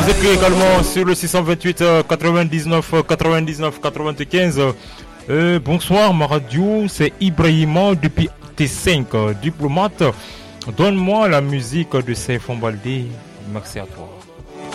nous écrivez également sur le 628 99 99 95. Bonsoir ma radio, c'est Ibrahima depuis T5, diplomate. Donne-moi la musique de Saif Baldé. Merci à toi.